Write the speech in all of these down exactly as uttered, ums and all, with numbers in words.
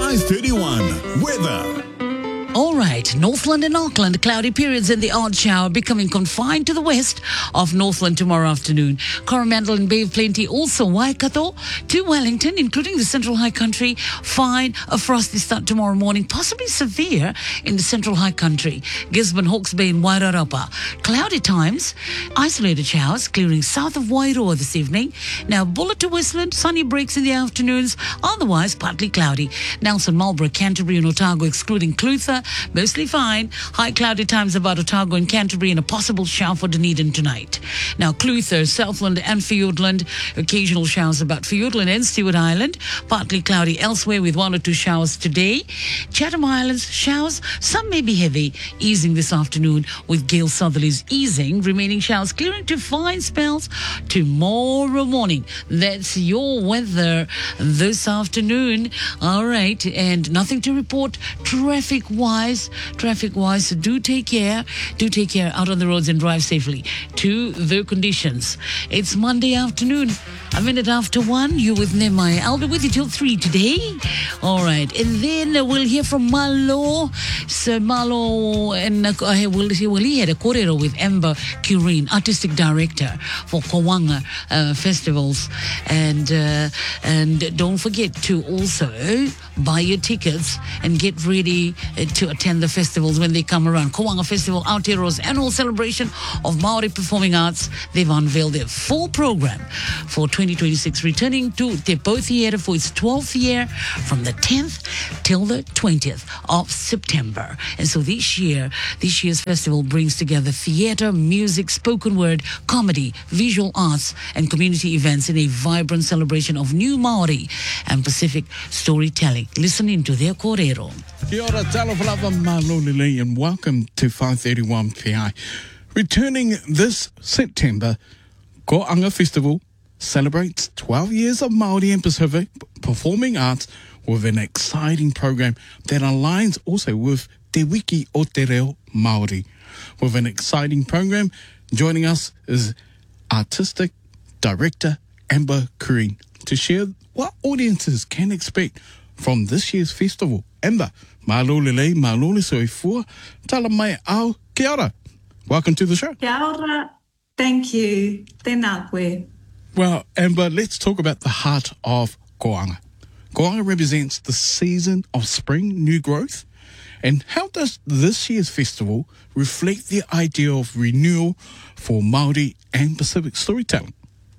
five thirty-one. Weather. All right, Northland and Auckland, cloudy periods and the odd shower becoming confined to the west of Northland tomorrow afternoon. Coromandel and Bay of Plenty, also Waikato to Wellington, including the Central High Country. Fine, a frosty start tomorrow morning, possibly severe in the Central High Country. Gisborne, Hawke's Bay and Wairarapa. Cloudy times, isolated showers clearing south of Wairoa this evening. Now, Bullet to Westland, sunny breaks in the afternoons, otherwise partly cloudy. Nelson, Marlborough, Canterbury and Otago excluding Clutha. Mostly fine. High cloudy times about Otago and Canterbury and a possible shower for Dunedin tonight. Now, Clutha, Southland and Fiordland. Occasional showers about Fiordland and Stewart Island. Partly cloudy elsewhere with one or two showers today. Chatham Islands, showers. Some may be heavy. Easing this afternoon with gale southerlies easing. Remaining showers clearing to fine spells tomorrow morning. That's your weather this afternoon. All right. And nothing to report traffic-wise. Traffic-wise, do take care. Do take care out on the roads and drive safely to the conditions. It's Monday afternoon, a minute after one. You with Nehemiah. I'll be with you till three today. All right. And then we'll hear from Malo. So Malo, and uh, we'll, we'll hear a kōrero with Amber Cureen, Artistic Director for Kawanga uh, Festivals. And, uh, and don't forget to also buy your tickets and get ready uh, to attend the festivals when they come around. Kawanga Festival, Aotearoa's annual celebration of Māori performing arts. They've unveiled their full program for twenty twenty-six, returning to Te Pou Theatre for its twelfth year from the tenth till the twentieth of September. And so this year, this year's festival brings together theatre, music, spoken word, comedy, visual arts, and community events in a vibrant celebration of new Māori and Pacific storytelling. Listen into their kōrero. Kia ora, talawhalava malolele, and welcome to five thirty-one P I. Returning this September, Ko'anga Festival celebrates twelve years of Māori and Pacific performing arts with an exciting program that aligns also with Te Wiki o Te Reo Māori. With an exciting program, joining us is Artistic Director Amber Cureen to share what audiences can expect from this year's festival. Amber, malolele, malole soifua, tala mai au, kia ora. Welcome to the show. Kia ora. Thank you. Tēnā koe. Well, Amber, let's talk about the heart of Ko'anga. Ko'anga represents the season of spring, new growth. And how does this year's festival reflect the idea of renewal for Māori and Pacific storytelling?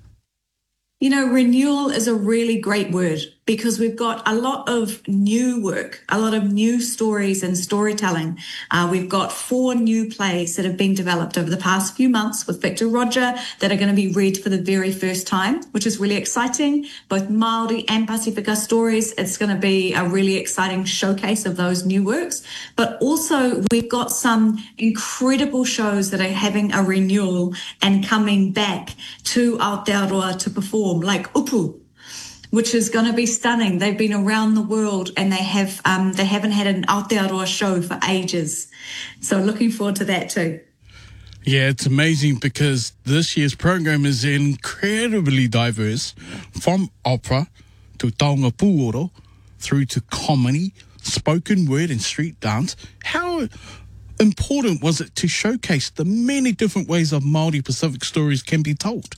You know, renewal is a really great word because we've got a lot of new work, a lot of new stories and storytelling. Uh, we've got four new plays that have been developed over the past few months with Victor Roger that are going to be read for the very first time, which is really exciting. Both Māori and Pasifika stories. It's going to be a really exciting showcase of those new works. But also we've got some incredible shows that are having a renewal and coming back to Aotearoa to perform, like Upu, which is going to be stunning. They've been around the world and they have um, they haven't had an Aotearoa show for ages. So looking forward to that too. Yeah, it's amazing because this year's program is incredibly diverse, from opera to taonga pūoro through to comedy, spoken word and street dance. How important was it to showcase the many different ways of Māori Pacific stories can be told?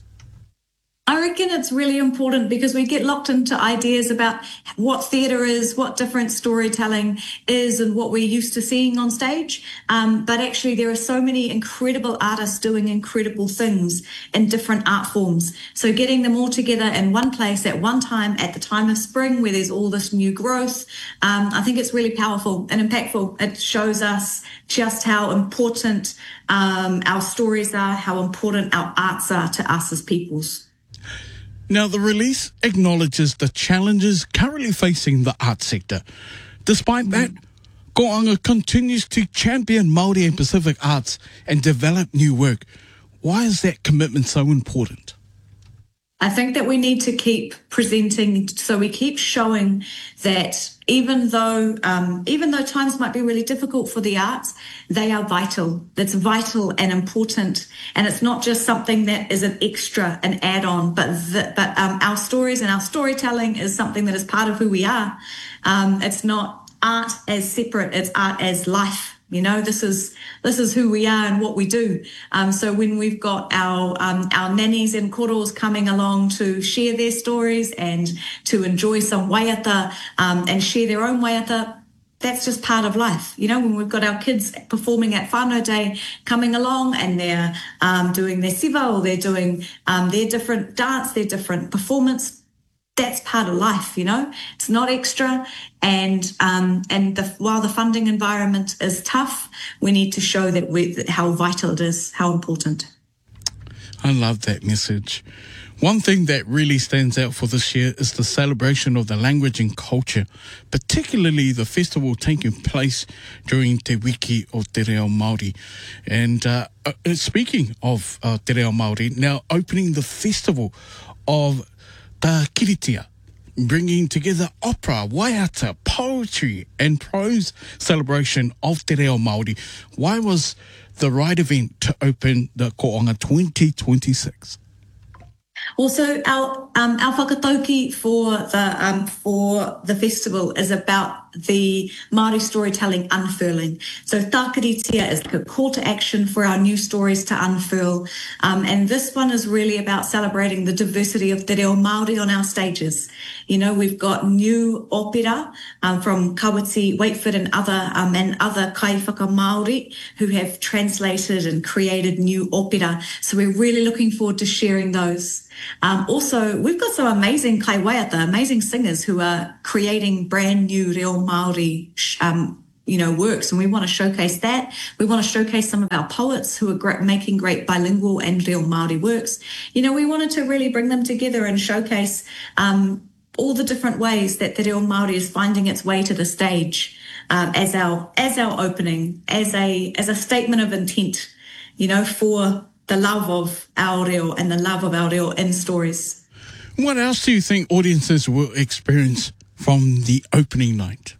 I reckon it's really important because we get locked into ideas about what theatre is, what different storytelling is, and what we're used to seeing on stage. Um, but actually, there are so many incredible artists doing incredible things in different art forms. So getting them all together in one place at one time, at the time of spring, where there's all this new growth, um, I think it's really powerful and impactful. It shows us just how important um, our stories are, how important our arts are to us as peoples. Now, the release acknowledges the challenges currently facing the arts sector. Despite that, Ko'anga continues to champion Māori and Pacific arts and develop new work. Why is that commitment so important? I think that we need to keep presenting, so we keep showing that even though um, even though times might be really difficult for the arts, they are vital. That's vital and important, and it's not just something that is an extra, an add-on, but the, but um, our stories and our storytelling is something that is part of who we are. Um, it's not art as separate, it's art as life. You know, this is this is who we are and what we do. Um, so when we've got our um, our nannies and koros coming along to share their stories and to enjoy some waiata um, and share their own waiata, that's just part of life. You know, when we've got our kids performing at whānau day coming along and they're um, doing their siva or they're doing um, their different dance, their different performance, that's part of life, you know. It's not extra. And um, and the, while the funding environment is tough, we need to show that we, how vital it is, how important. I love that message. One thing that really stands out for this year is the celebration of the language and culture, particularly the festival taking place during Te Wiki o Te Reo Māori. And uh, uh, speaking of uh, Te Reo Māori, now opening the festival of Ta Kiritia, bringing together opera, waiata, poetry and prose celebration of Te Reo Māori. Why was the right event to open the Ko'onga twenty twenty-six? Also, our um, our whakatauki for the um, for the festival is about the Māori storytelling unfurling. So Tākiritia is like a call to action for our new stories to unfurl. Um, and this one is really about celebrating the diversity of Te Reo Māori on our stages. You know, we've got new opera um, from Kawiti, Waitford and other um, and other kaiwhaka Māori who have translated and created new opera. So we're really looking forward to sharing those. Um, also, we've got some amazing kaiwaiata, amazing singers who are creating brand new Reo Māori, um, you know, works, and we want to showcase that. We want to showcase some of our poets who are great, making great bilingual and Reo Māori works. You know, we wanted to really bring them together and showcase um, all the different ways that the Reo Māori is finding its way to the stage um, as our as our opening, as a as a statement of intent, you know, for the love of our reo and the love of our reo in stories. What else do you think audiences will experience from the opening night?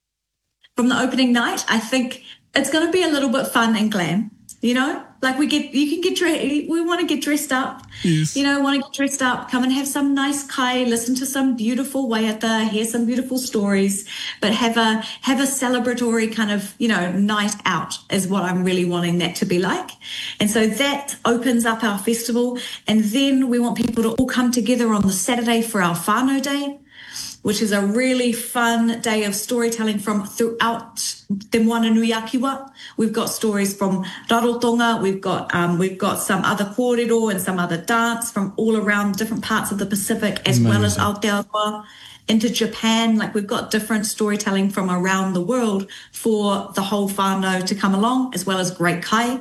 From the opening night, I think it's going to be a little bit fun and glam. You know, like we get, you can get dressed, we want to get dressed up, yes. You know, want to get dressed up, come and have some nice kai, listen to some beautiful waiata, hear some beautiful stories, but have a, have a celebratory kind of, you know, night out is what I'm really wanting that to be like. And so that opens up our festival. And then we want people to all come together on the Saturday for our whānau day, which is a really fun day of storytelling from throughout Te Moana Nui Akiwa. We've got stories from Rarotonga, we've got um, we've got some other kōrero and some other dance from all around different parts of the Pacific, as Amazing. well as Aotearoa, into Japan. Like we've got different storytelling from around the world for the whole whānau to come along, as well as great kai.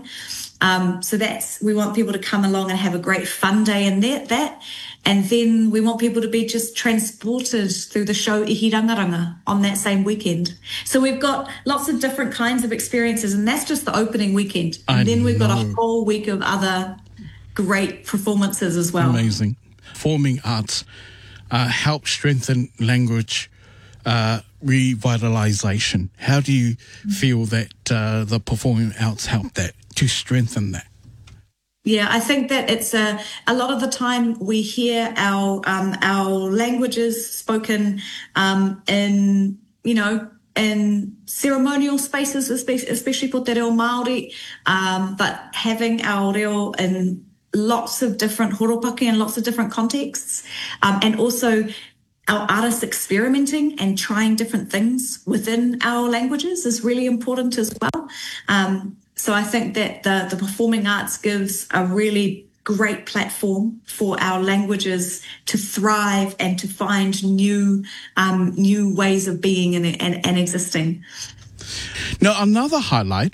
Um, so that's, we want people to come along and have a great fun day in that, that. And then we want people to be just transported through the show Ihi Rangaranga on that same weekend. So we've got lots of different kinds of experiences, and that's just the opening weekend. And I then we've got know. a whole week of other great performances as well. Amazing. Performing arts uh, help strengthen language uh, revitalization. How do you feel that uh, the performing arts help that, to strengthen that? Yeah, I think that it's a, a lot of the time we hear our um, our languages spoken um, in, you know, in ceremonial spaces, especially for Te Reo Māori, um, but having our reo in lots of different horopaki and lots of different contexts, um, and also our artists experimenting and trying different things within our languages is really important as well. Um, So I think that the, the performing arts gives a really great platform for our languages to thrive and to find new um, new ways of being and, and, and existing. Now, another highlight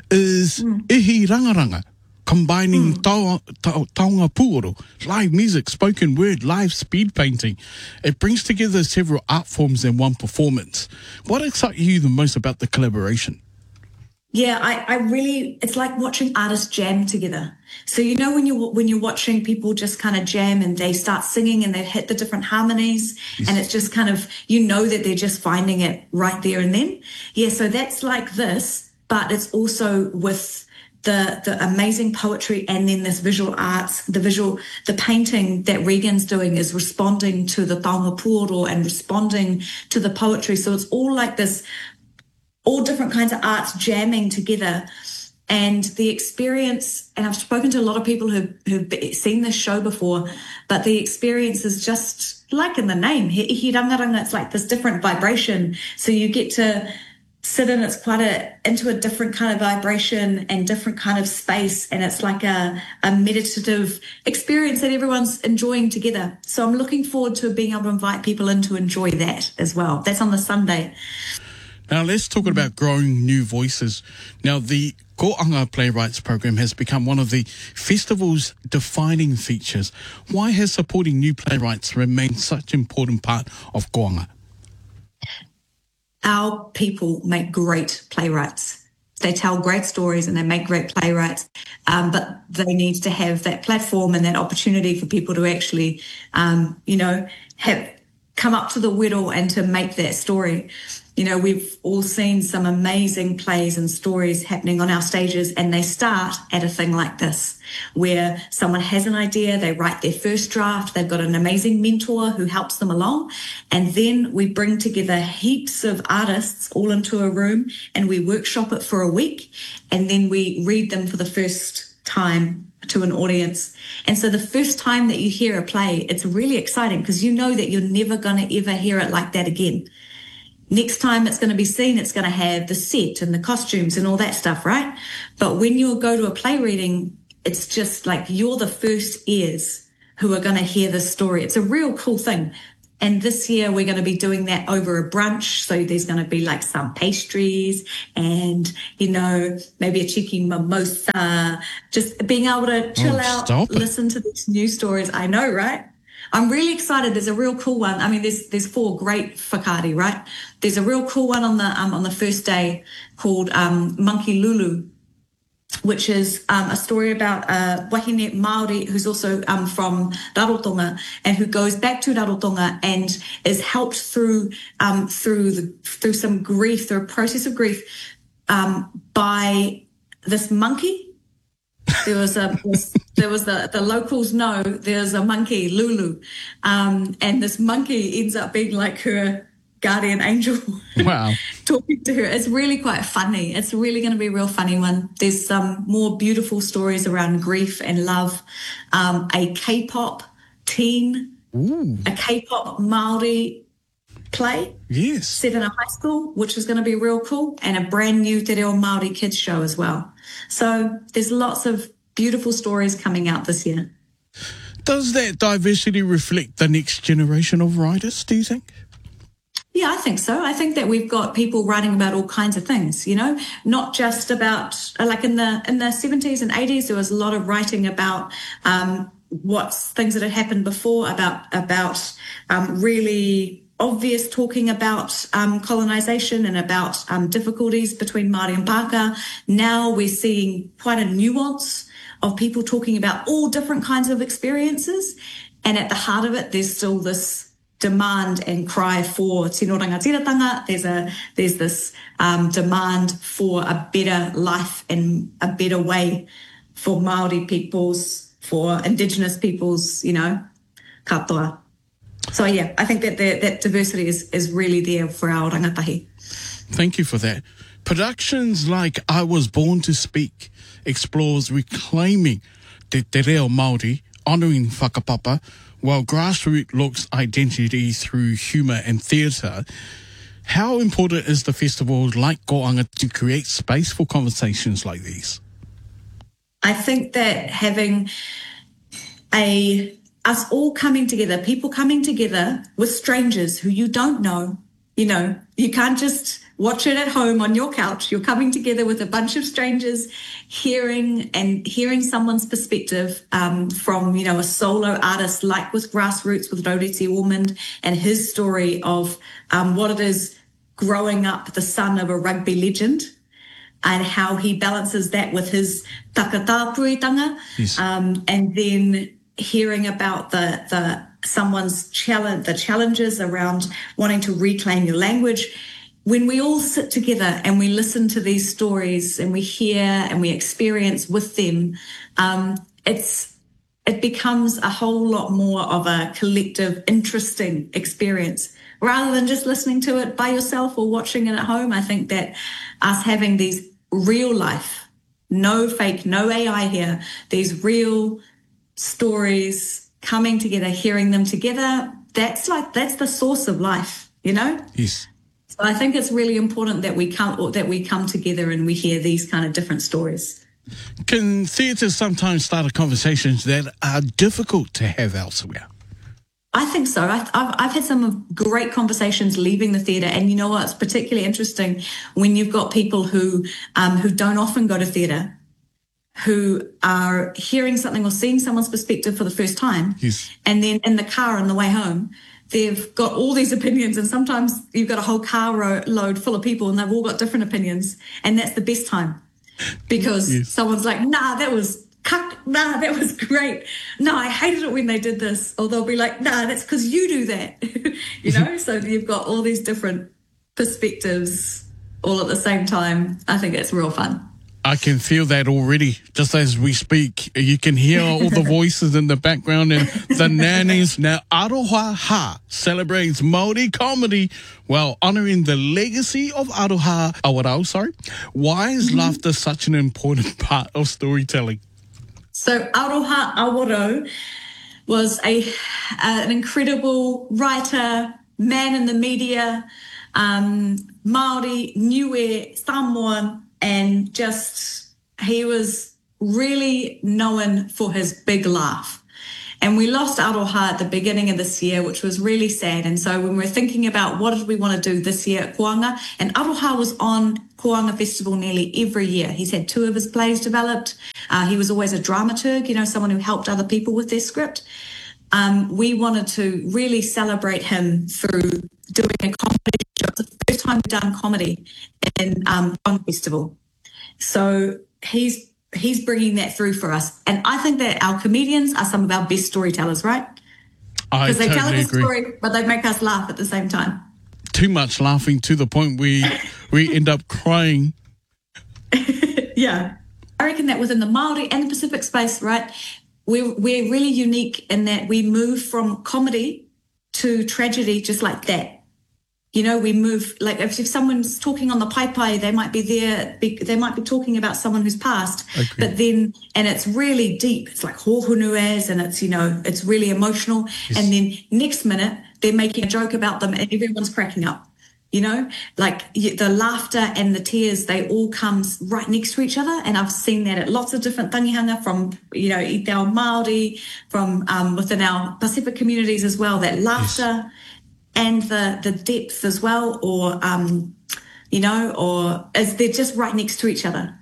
is mm. Ihi Rangaranga, combining mm. taonga, ta, taonga puoro, live music, spoken word, live speed painting. It brings together several art forms in one performance. What excites you the most about the collaboration? Yeah, I, I really, it's like watching artists jam together. So, you know, when you're, when you're watching people just kind of jam and they start singing and they hit the different harmonies, yes. And it's just kind of, you know that they're just finding it right there and then. Yeah, so that's like this, but it's also with the the amazing poetry, and then this visual arts, the visual, the painting that Regan's doing is responding to the taonga pūoro and responding to the poetry. So it's all like this, all different kinds of arts jamming together. And the experience, and I've spoken to a lot of people who've, who've seen this show before, but the experience is just like in the name, he, he rangaranga, it's like this different vibration. So you get to sit in, it's quite a, into a different kind of vibration and different kind of space. And it's like a, a meditative experience that everyone's enjoying together. So I'm looking forward to being able to invite people in to enjoy that as well. That's on the Sunday. Now, let's talk about growing new voices. Now, the Ko'anga Playwrights Program has become one of the festival's defining features. Why has supporting new playwrights remained such an important part of Ko'anga? Our people make great playwrights. They tell great stories and they make great playwrights, um, but they need to have that platform and that opportunity for people to actually, um, you know, have come up to the whittle and to make that story. You know, we've all seen some amazing plays and stories happening on our stages, and they start at a thing like this, where someone has an idea, they write their first draft, they've got an amazing mentor who helps them along, and then we bring together heaps of artists all into a room and we workshop it for a week, and then we read them for the first time to an audience. And so the first time that you hear a play, it's really exciting because you know that you're never going to ever hear it like that again. Next time it's going to be seen, it's going to have the set and the costumes and all that stuff, right? But when you go to a play reading, it's just like you're the first ears who are going to hear this story. It's a real cool thing. And this year we're going to be doing that over a brunch. So there's going to be like some pastries and, you know, maybe a cheeky mimosa, just being able to chill oh, out, listen to these new stories. I know, right? I'm really excited. There's a real cool one. I mean, there's there's four great whakaari, right? There's a real cool one on the um, on the first day called um, Monkey Lulu, which is um, a story about a wahine Māori who's also um, from Rarotonga and who goes back to Rarotonga and is helped through um, through the, through some grief, through a process of grief um, by this monkey. There was a, there was the, the locals know there's a monkey, Lulu, um, and this monkey ends up being like her guardian angel. Wow. Talking to her. It's really quite funny. It's really going to be a real funny one. There's some more beautiful stories around grief and love. Um, a K-pop teen, Ooh. a K-pop Māori play. Yes. Set in a high school, which is going to be real cool, and a brand new Te Reo Māori kids show as well. So there's lots of beautiful stories coming out this year. Does that diversity reflect the next generation of writers, do you think? Yeah, I think so. I think that we've got people writing about all kinds of things, you know, not just about, like in the in the seventies and eighties, there was a lot of writing about um, what's things that had happened before, about, about um, really obvious talking about um, colonisation and about um, difficulties between Māori and Pākehā. Now we're seeing quite a nuance of people talking about all different kinds of experiences. And at the heart of it, there's still this demand and cry for tino rangatiratanga. There's a there's this um, demand for a better life and a better way for Māori peoples, for Indigenous peoples, you know, katoa. So, yeah, I think that the, that diversity is, is really there for our rangatahi. Thank you for that. Productions like I Was Born to Speak explores reclaiming te te reo Māori, honouring whakapapa, while Grassroots looks identity through humour and theatre. How important is the festival like Ko'anga to create space for conversations like these? I think that having a... us all coming together, people coming together with strangers who you don't know, you know, you can't just watch it at home on your couch. You're coming together with a bunch of strangers, hearing and hearing someone's perspective um, from, you know, a solo artist like with Grassroots, with Rauretea Ormond, and his story of um, what it is growing up the son of a rugby legend and how he balances that with his takatapuitanga. Yes. Um, and then hearing about the the someone's challenge, the challenges around wanting to reclaim your language. when we all sit together and we listen to these stories and we hear and we experience with them, um, it's it becomes a whole lot more of a collective, interesting experience rather than just listening to it by yourself or watching it at home. I think that us having these real life, no fake, no A I here, these real stories coming together, hearing them together, that's like, that's the source of life, you know? Yes. So I think it's really important that we come or that we come together and we hear these kind of different stories. Can theatre sometimes start conversations that are difficult to have elsewhere? I think so. I, I've, I've had some great conversations leaving the theatre, and you know what? It's particularly interesting when you've got people who um, who don't often go to theatre, who are hearing something or seeing someone's perspective for the first time, yes. and then in the car on the way home, they've got all these opinions, and sometimes you've got a whole car ro- load full of people and they've all got different opinions, and that's the best time because yes. someone's like, nah, that was cuck, nah, that was great. No, I hated it when they did this. Or they'll be like, nah, that's because you do that. You know, so you've got all these different perspectives all at the same time. I think it's real fun. I can feel that already. Just as we speak, you can hear all the voices in the background and the nannies. Now, Aroha Ha celebrates Māori comedy while honouring the legacy of Aroha Awarau. Sorry. Why is mm-hmm. laughter such an important part of storytelling? So Aroha Awarau was a uh, an incredible writer, man in the media, um, Māori, Niue, Samoan, and just he was really known for his big laugh. And we lost Aroha at the beginning of this year, which was really sad. And so when we're thinking about what did we want to do this year at Koanga, and Aroha was on Koanga Festival nearly every year. He's had two of his plays developed. Uh, he was always a dramaturg, you know, someone who helped other people with their script. Um, we wanted to really celebrate him through doing a comedy show. It's the first time we've done comedy in um, Koanga Festival. So he's he's bringing that through for us. And I think that our comedians are some of our best storytellers, right? Because they totally tell us a agree. story, but they make us laugh at the same time. Too much laughing to the point we we end up crying. Yeah. I reckon that within the Māori and the Pacific space, right, we're, we're really unique in that we move from comedy to tragedy just like that. You know, we move, like if, if someone's talking on the paipai, they might be there, be, they might be talking about someone who's passed, okay. but then, and it's really deep. It's like hohunuas and it's, you know, it's really emotional. Yes. And then next minute, they're making a joke about them and everyone's cracking up. You know, like the laughter and the tears, they all come right next to each other. And I've seen that at lots of different tangihanga from, you know, i te ao Māori, from um, within our Pacific communities as well, that laughter yes. and the, the depth as well, or, um, you know, or as they're just right next to each other.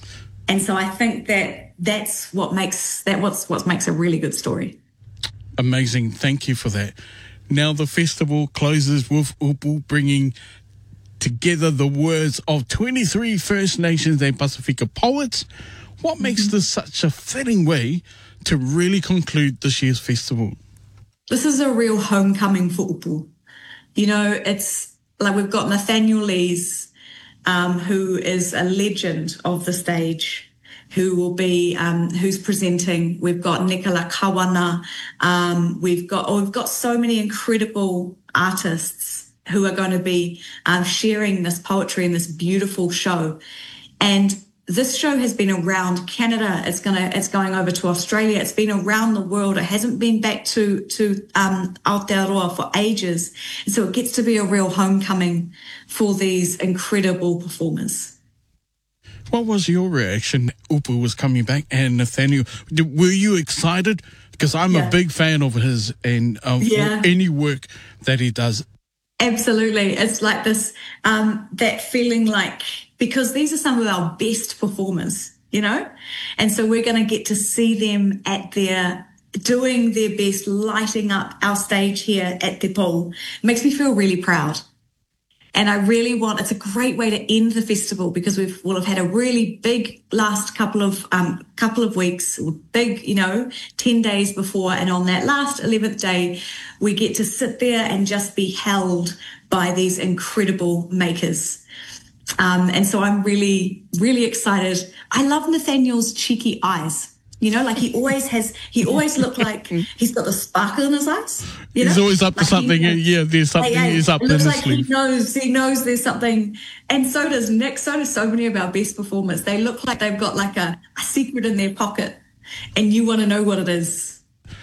And so I think that that's what makes that what's what makes a really good story. Amazing. Thank you for that. Now the festival closes with Upu bringing together the words of twenty-three First Nations and Pasifika poets. What mm-hmm. makes this such a fitting way to really conclude this year's festival? This is a real homecoming for Upu. You know, it's like we've got Nathaniel Lees, um, who is a legend of the stage, who will be, um, who's presenting. We've got Nicola Kawana. Um, we've got, oh, we've got so many incredible artists who are going to be um, sharing this poetry in this beautiful show. And this show has been around Canada. It's gonna, it's going over to Australia. It's been around the world. It hasn't been back to to um, Aotearoa for ages. And so it gets to be a real homecoming for these incredible performers. What was your reaction? Upu was coming back, and Nathaniel. Were you excited? Because I'm yeah. a big fan of his and of yeah. any work that he does. Absolutely, it's like this um, that feeling like, because these are some of our best performers, you know, and so we're going to get to see them at their doing their best, lighting up our stage here at Te Pou. It makes me feel really proud. And I really want, it's a great way to end the festival because we've, will have had a really big last couple of, um, couple of weeks, big, you know, ten days before. And on that last eleventh day, we get to sit there and just be held by these incredible makers. Um, and so I'm really, really excited. I love Nathaniel's cheeky eyes. You know, like he always has, he always looked like he's got the sparkle in his eyes. You know? He's always up to like something. He, yeah, there's something yeah, he's up it in looks his like sleeve. He knows, he knows there's something. And so does Nick. So does so many of our best performers. They look like they've got like a, a secret in their pocket and you want to know what it is.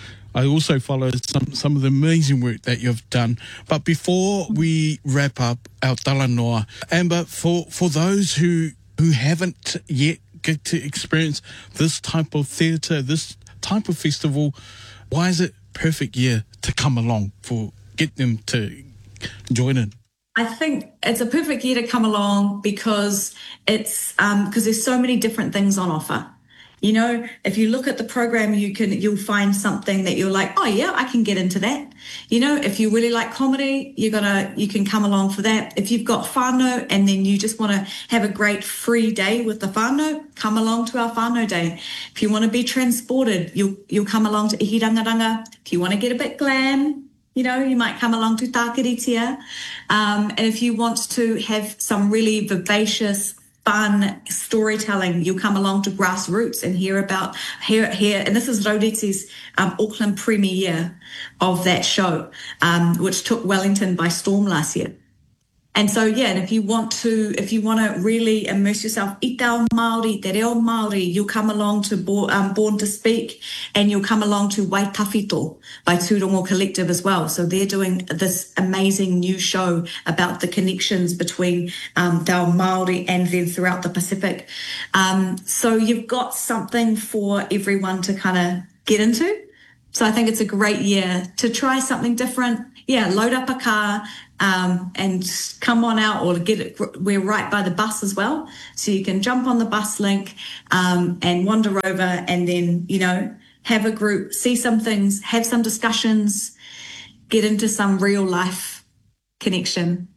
I also follow some, some of the amazing work that you've done. But before we wrap up our Talanoa, Amber, for, for those who, who haven't yet get to experience this type of theatre, this type of festival, why is it perfect year to come along for, get them to join in? I think it's a perfect year to come along because it's, um, because there's so many different things on offer. You know, if you look at the program, you can, you'll find something that you're like, oh yeah, I can get into that. You know, if you really like comedy, you're gonna, you can come along for that. If you've got whānau and then you just want to have a great free day with the whānau, come along to our whānau day. If you want to be transported, you'll, you'll come along to Ihirangaranga. If you want to get a bit glam, you know, you might come along to Tākiritia. Um, and if you want to have some really vivacious, fun storytelling, you'll come along to Grassroots and hear about here here and this is Raurete's um, Auckland premiere of that show, um, which took Wellington by storm last year. And so, yeah, and if you want to, if you want to really immerse yourself, I te ao Māori, te reo Māori, you'll come along to Born, um, Born to Speak, and you'll come along to Waitawhito by Tūrongo Collective as well. So they're doing this amazing new show about the connections between um, te ao Māori and then throughout the Pacific. Um, so you've got something for everyone to kind of get into. So I think it's a great year to try something different. Yeah, load up a car um, and come on out, or get it. We're right by the bus as well, so you can jump on the bus link um, and wander over, and then you know have a group, see some things, have some discussions, get into some real life connection.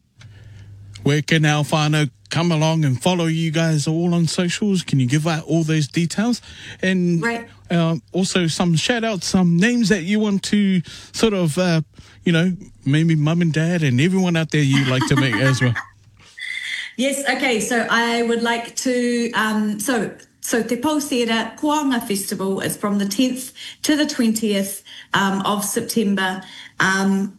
Where can our whānau come along and follow you guys all on socials? Can you give out all those details? And right. uh, also some shout outs, some names that you want to sort of, uh, you know, maybe mum and dad and everyone out there you like to make as well. Yes, okay, so I would like to, um, so So Te Pou Theatre Koanga Festival is from the tenth to the twentieth um, of September. Um,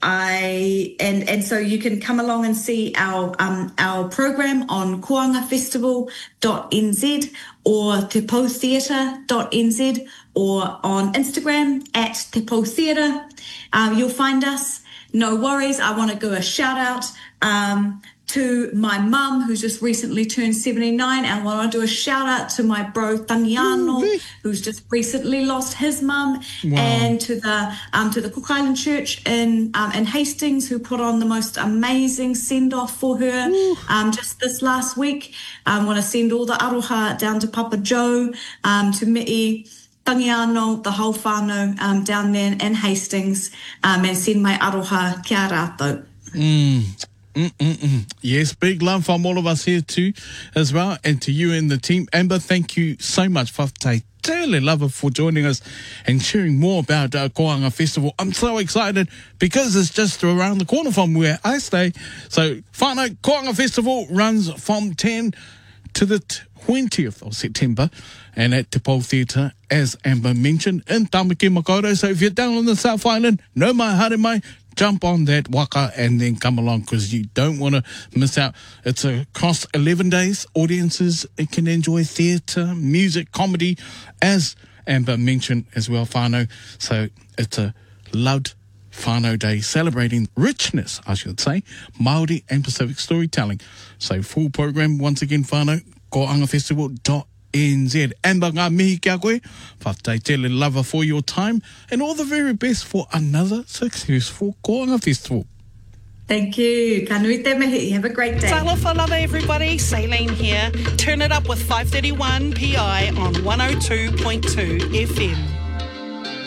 I and and so you can come along and see our um, our program on koanga festival dot n z or te pou theatre dot n z or on Instagram at Te Pou Theatre. Um, you'll find us. No worries. I want to go a shout out um, to my mum, who's just recently turned seventy-nine. And I want to do a shout out to my bro, Tangiano, Ooh, who's just recently lost his mum. Wow. And to the um, to the Cook Island Church in um, in Hastings, who put on the most amazing send-off for her um, just this last week. I want to send all the aroha down to Papa Joe, um, to Mi'i, Tangiano, the whole whānau um, down there in Hastings, um, and send my aroha kia rātou. Mm. Mm-mm-mm. Yes, big love from all of us here too as well, and to you and the team. Amber, thank you so much for te tele lava for joining us and sharing more about uh, Koanga Festival. I'm so excited because it's just around the corner from where I stay. So whānau, Koanga Festival runs from ten to the twentieth of September, and at Te Pou Theatre, as Amber mentioned, in Tamaki Makaurau. So if you're down on the South Island, no mai, haere mai, jump on that waka and then come along, because you don't want to miss out. It's across eleven days. Audiences can enjoy theatre, music, comedy, as Amber mentioned as well, whānau. So it's a loved whānau day, celebrating richness, I should say, Māori and Pacific storytelling. So full program, once again, whānau, koanga festival dot n z. Amber, ngā mihi kia koe, whātai tele lava for your time, and all the very best for another successful Koanga Festival. Thank you. Ka nui te mihi. Have a great day. Talofa lava, everybody. Saline here. Turn it up with five thirty-one P I on one oh two point two F M.